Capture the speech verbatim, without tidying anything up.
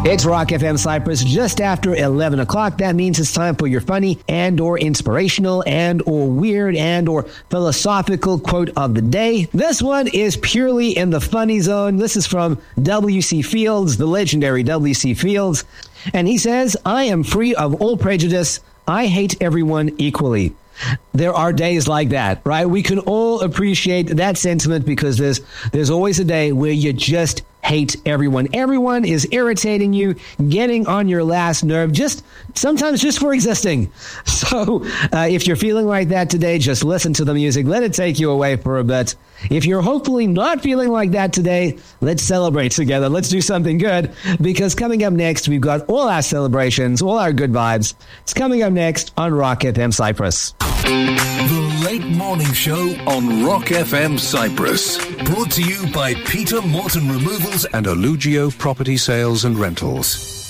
It's Rock F M Cyprus just after eleven o'clock. That means it's time for your funny and or inspirational and or weird and or philosophical quote of the day. This one is purely in the funny zone. This is from W C Fields, the legendary W C Fields. And he says, I am free of all prejudice. I hate everyone equally. There are days like that, right? We can all appreciate that sentiment because there's there's always a day where you just hate everyone. Everyone is irritating you, getting on your last nerve, just sometimes just for existing. So uh, if you're feeling like that today, just listen to the music. Let it take you away for a bit. If you're hopefully not feeling like that today, let's celebrate together. Let's do something good, because coming up next, we've got all our celebrations, all our good vibes. It's coming up next on Rock F M Cyprus. The Late Morning Show on Rock F M Cyprus. Brought to you by Peter Morton Removals and Alugio Property Sales and Rentals.